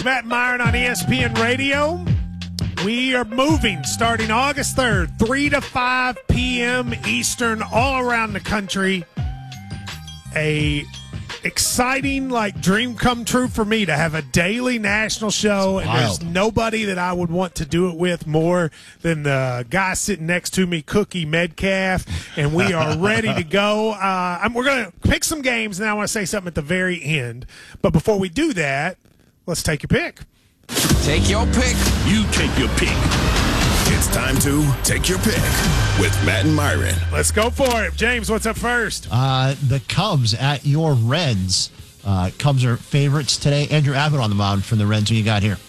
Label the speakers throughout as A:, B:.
A: Matt Myron on ESPN Radio. We are moving starting August 3rd, 3 to 5 p.m. Eastern, all around the country. A exciting, dream come true for me to have a daily national show, and there's nobody that I would want to do it with more than the guy sitting next to me, Cookie Metcalf, and we are ready to go. We're going to pick some games, and I want to say something at the very end. But before we do that, let's take your pick.
B: Take your pick.
C: You take your pick. It's time to take your pick with Matt and Myron.
A: Let's go for it. James, what's up first?
D: The Cubs at your Reds. Cubs are favorites today. Andrew Abbott on the mound for the Reds. Who you got here?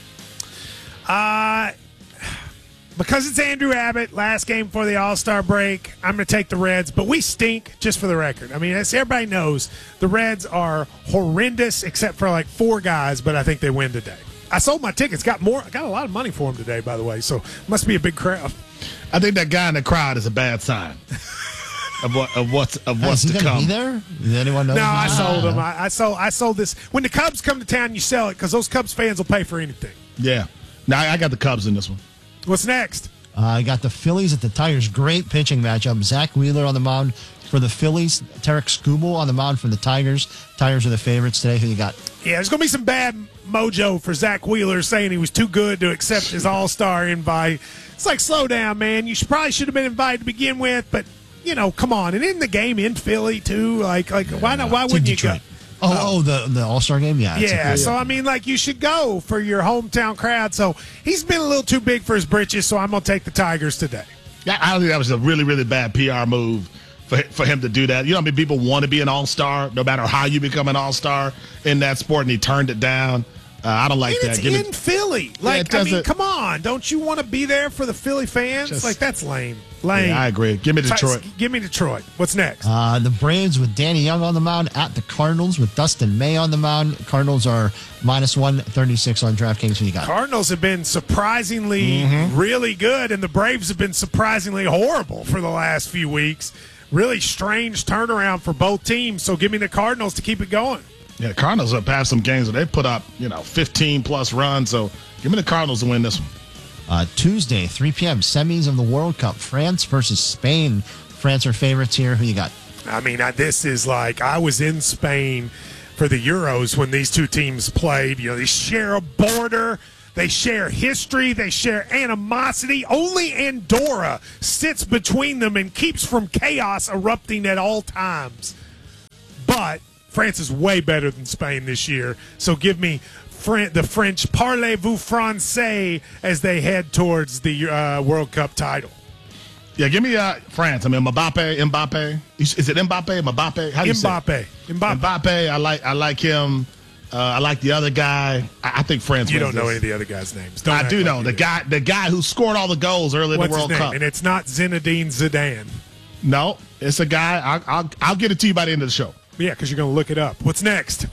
A: Because it's Andrew Abbott, last game before the All-Star break, I'm going to take the Reds. But we stink, just for the record. I mean, as everybody knows, the Reds are horrendous except for 4 guys, but I think they win today. I sold my tickets. Got a lot of money for them today, by the way. So must be a big crowd.
E: I think that guy in the crowd is a bad sign of what's
D: to come. Be there? Does anyone know?
A: No, I sold them. I sold this. When the Cubs come to town, you sell it because those Cubs fans will pay for anything.
E: Yeah. No, I got the Cubs in this one.
A: What's next?
D: I got the Phillies at the Tigers. Great pitching matchup. Zach Wheeler on the mound for the Phillies. Tarek Skubal on the mound for the Tigers. Tigers are the favorites today. Who you got?
A: Yeah, there's going to be some bad mojo for Zach Wheeler saying he was too good to accept his All-Star invite. It's slow down, man. You probably should have been invited to begin with, but, come on. And in the game in Philly, too, why not? Why wouldn't you go?
D: The All-Star game? Yeah.
A: Yeah, so, you should go for your hometown crowd. So he's been a little too big for his britches, so I'm going to take the Tigers today.
E: Yeah, I think that was a really, really bad PR move for him to do that. People want to be an all-star no matter how you become an all-star in that sport, and he turned it down. I don't like that.
A: It's in Philly. Come on. Don't you want to be there for the Philly fans? That's lame. Lame.
E: Yeah, I agree. Give me Detroit.
A: Give me Detroit. What's next?
D: The Braves with Danny Young on the mound at the Cardinals with Dustin May on the mound. Cardinals are -136 on DraftKings. Who you got?
A: Cardinals have been surprisingly really good, and the Braves have been surprisingly horrible for the last few weeks. Really strange turnaround for both teams. So give me the Cardinals to keep it going.
E: Yeah, the Cardinals have passed some games where they put up, 15-plus runs. So give me the Cardinals to win this one.
D: Tuesday, 3 p.m., semis of the World Cup. France versus Spain. France are favorites here. Who you got?
A: This is I was in Spain for the Euros when these two teams played. They share a border. They share history. They share animosity. Only Andorra sits between them and keeps from chaos erupting at all times. But France is way better than Spain this year. So give me the French parlez-vous français as they head towards the World Cup title.
E: Yeah, give me France. Mbappe. Is it Mbappe? Mbappe? How do you say it? Mbappe. I like him. I like the other guy. I think France wins.
A: You don't know any of the other guys' names.
E: I do know. The guy who scored all the goals early in the World Cup.
A: And it's not Zinedine Zidane.
E: No, it's a guy. I'll get it to you by the end of the show.
A: Yeah, because you're going to look it up. What's next?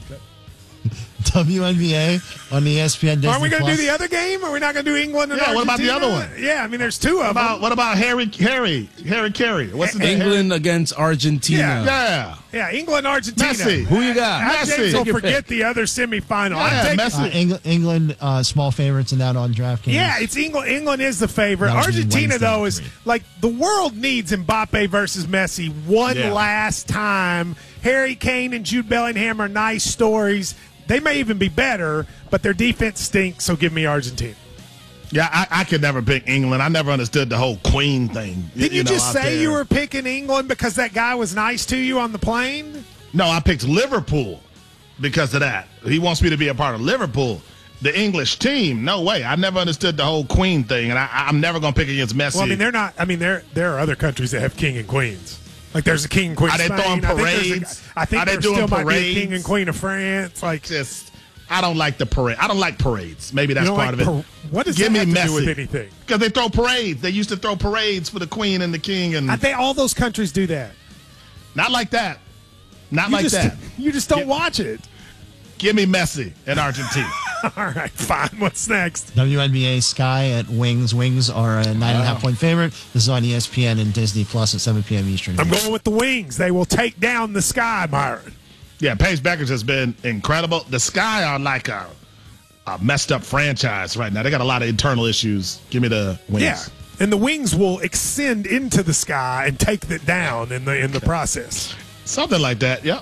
D: WNBA on the ESPN Disney+.
A: Are we going to do the other game? Are we not going to do England and Argentina?
E: What about the other one?
A: Yeah, there's two of them.
E: What about Harry Carey? What's the name?
B: England against Argentina.
A: Yeah, England, Argentina.
E: Messi.
B: Who you got?
A: Messi. So forget the other semifinal.
E: Yeah, Messi.
D: England, small favorites in that on DraftKings.
A: Yeah, it's England. England is the favorite. Argentina, though, is the world needs Mbappe versus Messi one last time. Harry Kane and Jude Bellingham are nice stories. They may even be better, but their defense stinks, so give me Argentina.
E: Yeah, I could never pick England. I never understood the whole Queen thing.
A: Did you just say you were picking England because that guy was nice to you on the plane?
E: No, I picked Liverpool because of that. He wants me to be a part of Liverpool. The English team, no way. I never understood the whole Queen thing, and I'm never going to pick against Messi.
A: Well, they're not. There are other countries that have king and queens. There's a king and queen.
E: Are they throwing parades?
A: I think there still might be a king and queen of France.
E: I don't like the parade. I don't like parades. Maybe that's part of it.
A: What does that have to do with anything?
E: Because they throw parades. They used to throw parades for the queen and the king, and
A: all those countries do that.
E: Not like that.
A: You just don't watch it.
E: Give me Messi in Argentina.
A: All right, fine. What's next?
D: WNBA Sky at Wings. Wings are a 9.5-point favorite. This is on ESPN and Disney Plus at 7 p.m. Eastern.
A: I'm going with the Wings. They will take down the Sky, Myron.
E: Yeah, Paige Beckers has been incredible. The Sky are like a messed up franchise right now. They got a lot of internal issues. Give me the Wings.
A: Yeah, and the Wings will extend into the sky and take it down in the process.
E: Something like that, yep.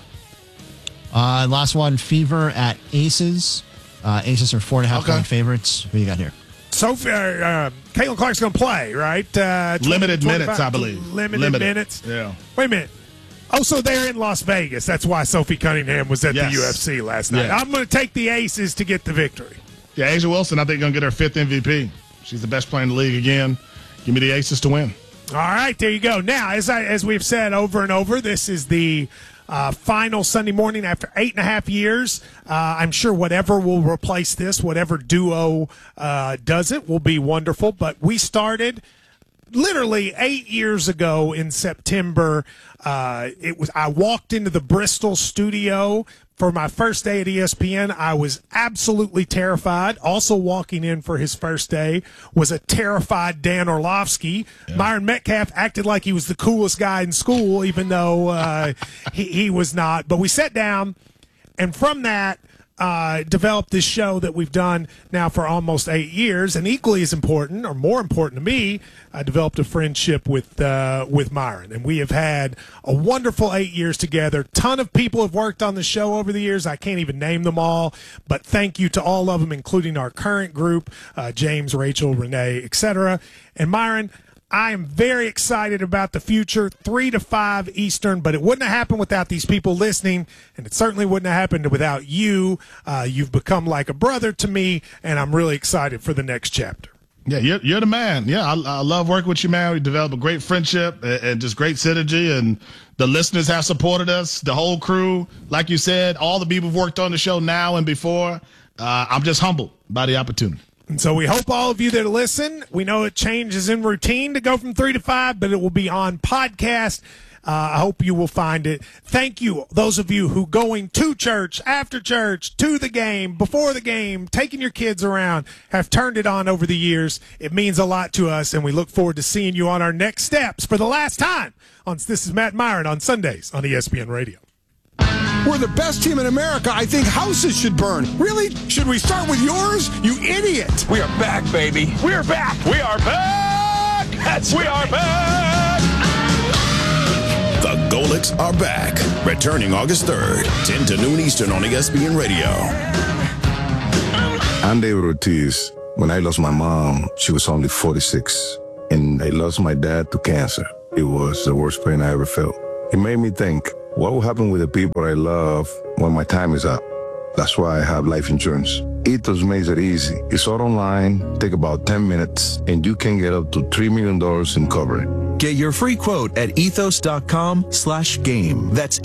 D: Last one, Fever at Aces. Aces are 4.5-point favorites. What do you got here?
A: So Caitlin Clark's going to play, right?
E: Limited minutes, I believe.
A: Limited minutes?
E: Yeah.
A: Wait a minute. Oh, so they're in Las Vegas. That's why Sophie Cunningham was at the UFC last night. I'm going to take the Aces to get the victory.
E: Yeah, A'ja Wilson, I think, going to get her 5th MVP. She's the best player in the league again. Give me the Aces to win.
A: All right, there you go. Now, as we've said over and over, this is the final Sunday morning after 8.5 years. I'm sure whatever will replace this, whatever duo does it, will be wonderful. But we started literally 8 years ago in September. I walked into the Bristol studio for my first day at ESPN. I was absolutely terrified. Also walking in for his first day was a terrified Dan Orlovsky. Yeah. Myron Metcalf acted like he was the coolest guy in school, even though he was not. But we sat down, and from that, developed this show that we've done now for almost 8 years. And equally as important, or more important to me, I developed a friendship with Myron. And we have had a wonderful 8 years together. Ton of people have worked on the show over the years. I can't even name them all, but thank you to all of them, including our current group, James, Rachel, Renee, etc. And Myron, I am very excited about the future, 3 to 5 Eastern, but it wouldn't have happened without these people listening, and it certainly wouldn't have happened without you. You've become like a brother to me, and I'm really excited for the next chapter.
E: Yeah, you're the man. Yeah, I love working with you, man. We developed a great friendship and just great synergy, and the listeners have supported us, the whole crew. Like you said, all the people who've worked on the show now and before. I'm just humbled by the opportunity.
A: And so we hope all of you that listen, we know it changes in routine to go from 3 to 5, but it will be on podcast. I hope you will find it. Thank you, those of you who going to church, after church, to the game, before the game, taking your kids around, have turned it on over the years. It means a lot to us, and we look forward to seeing you on our next steps for the last time. This is Matt Myron on Sundays on ESPN Radio.
F: We're the best team in America. I think houses should burn. Really? Should we start with yours? You idiot.
G: We are back, baby. We're back. We are back. We are back.
C: The Golics are back. Returning August 3rd, 10 to noon Eastern on ESPN Radio.
H: I'm David Ortiz. When I lost my mom, she was only 46. And I lost my dad to cancer. It was the worst pain I ever felt. It made me think, what will happen with the people I love when my time is up? That's why I have life insurance. Ethos makes it easy. It's all online, take about 10 minutes, and you can get up to $3 million in coverage.
I: Get your free quote at ethos.com/game. That's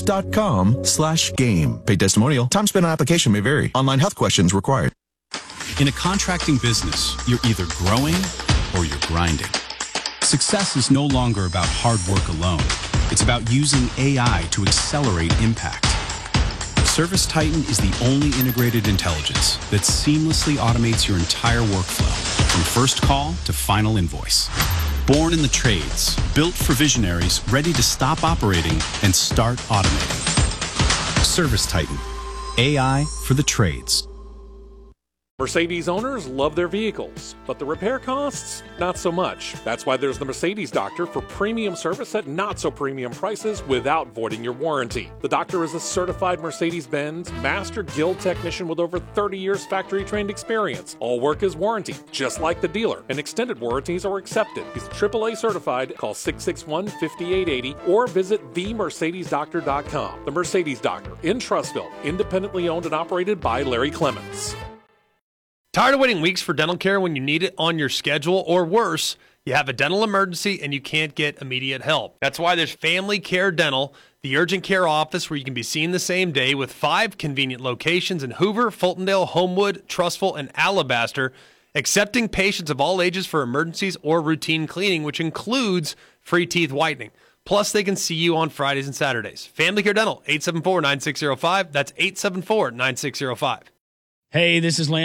I: ethos.com/game. Paid testimonial. Time spent on application may vary. Online health questions required.
J: In a contracting business, you're either growing or you're grinding. Success is no longer about hard work alone. It's about using AI to accelerate impact. ServiceTitan is the only integrated intelligence that seamlessly automates your entire workflow, from first call to final invoice. Born in the trades, built for visionaries ready to stop operating and start automating. ServiceTitan, AI for the trades.
K: Mercedes owners love their vehicles, but the repair costs, not so much. That's why there's the Mercedes Doctor for premium service at not-so-premium prices without voiding your warranty. The Doctor is a certified Mercedes-Benz Master Guild technician with over 30 years factory-trained experience. All work is warranty, just like the dealer, and extended warranties are accepted. He's AAA certified. Call 661-5880 or visit themercedesdoctor.com. The Mercedes Doctor in Trussville, independently owned and operated by Larry Clements.
L: Tired of waiting weeks for dental care when you need it on your schedule, or worse, you have a dental emergency and you can't get immediate help? That's why there's Family Care Dental, the urgent care office where you can be seen the same day, with 5 convenient locations in Hoover, Fultondale, Homewood, Trussville, and Alabaster, accepting patients of all ages for emergencies or routine cleaning, which includes free teeth whitening. Plus, they can see you on Fridays and Saturdays. Family Care Dental, 874-9605. That's 874-9605.
M: Hey, this is Landrum.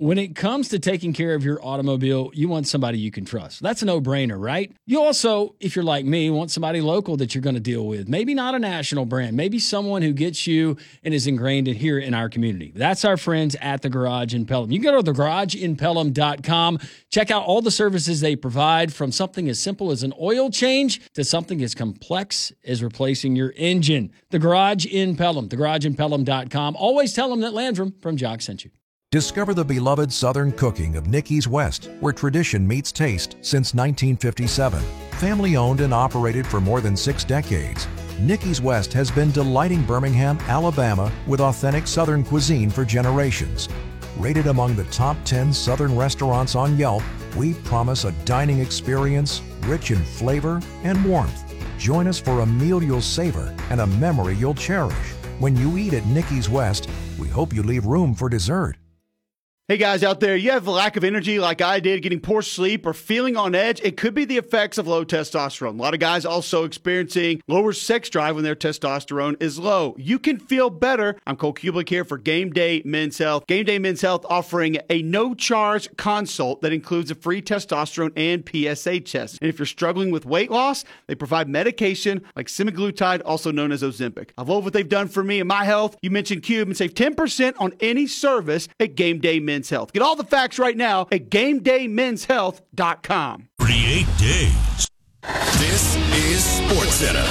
M: When it comes to taking care of your automobile, you want somebody you can trust. That's a no-brainer, right? You also, if you're like me, want somebody local that you're going to deal with. Maybe not a national brand. Maybe someone who gets you and is ingrained in here in our community. That's our friends at The Garage in Pelham. You can go to thegarageinpelham.com. Check out all the services they provide, from something as simple as an oil change to something as complex as replacing your engine. The Garage in Pelham, thegarageinpelham.com. Always tell them that Landrum from Jock sent you.
N: Discover the beloved Southern cooking of Nicky's West, where tradition meets taste since 1957. Family owned and operated for more than 6 decades, Nicky's West has been delighting Birmingham, Alabama with authentic Southern cuisine for generations. Rated among the top 10 Southern restaurants on Yelp, we promise a dining experience rich in flavor and warmth. Join us for a meal you'll savor and a memory you'll cherish. When you eat at Nicky's West, we hope you leave room for dessert.
O: Hey guys out there, you have a lack of energy like I did, getting poor sleep or feeling on edge? It could be the effects of low testosterone. A lot of guys also experiencing lower sex drive when their testosterone is low. You can feel better. I'm Cole Kublik here for Game Day Men's Health. Game Day Men's Health offering a no-charge consult that includes a free testosterone and PSA test. And if you're struggling with weight loss, they provide medication like semaglutide, also known as Ozempic. I love what they've done for me and my health. You mentioned Cube and save 10% on any service at Game Day Men's Health. Get all the facts right now at GameDayMen'sHealth.com.
C: 48 days. This is SportsCenter.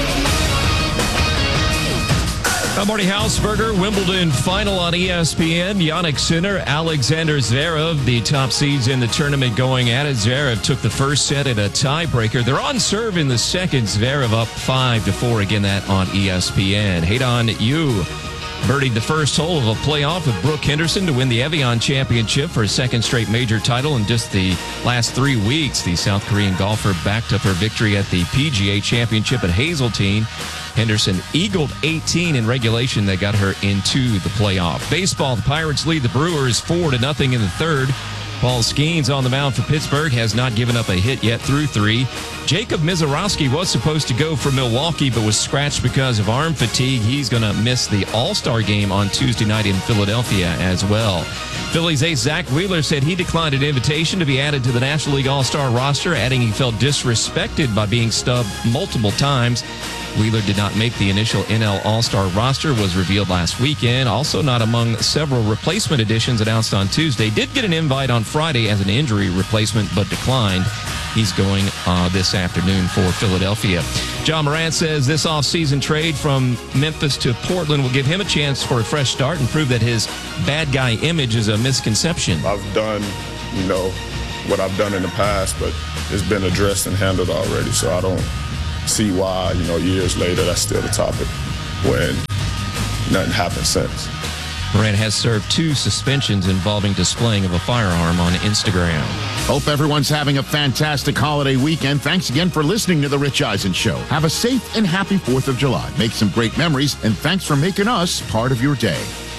P: Marty Hausberger, Wimbledon final on ESPN. Jannik Sinner, Alexander Zverev, the top seeds in the tournament going at it. Zverev took the first set in a tiebreaker. They're on serve in the second. Zverev up 5-4. Again, that on ESPN. Haydon Yu birdied the first hole of a playoff with Brooke Henderson to win the Evian Championship for a second straight major title in just the last 3 weeks. The South Korean golfer backed up her victory at the PGA Championship at Hazeltine. Henderson eagled 18 in regulation that got her into the playoff. Baseball, the Pirates lead the Brewers 4-0 in the third. Paul Skeens on the mound for Pittsburgh has not given up a hit yet through 3. Jacob Misiorowski was supposed to go for Milwaukee but was scratched because of arm fatigue. He's going to miss the All-Star game on Tuesday night in Philadelphia as well. Phillies ace Zach Wheeler said he declined an invitation to be added to the National League All-Star roster, adding he felt disrespected by being stubbed multiple times. Wheeler did not make the initial NL All-Star roster, was revealed last weekend. Also not among several replacement additions announced on Tuesday. Did get an invite on Friday as an injury replacement, but declined. He's going this afternoon for Philadelphia. John Morant says this offseason trade from Memphis to Portland will give him a chance for a fresh start and prove that his bad guy image is a misconception.
Q: I've done, what I've done in the past, but it's been addressed and handled already, so I don't see why, years later, that's still the topic when nothing happened since.
P: Morant has served 2 suspensions involving displaying of a firearm on Instagram.
R: Hope everyone's having a fantastic holiday weekend. Thanks again for listening to The Rich Eisen Show. Have a safe and happy 4th of July. Make some great memories, and thanks for making us part of your day.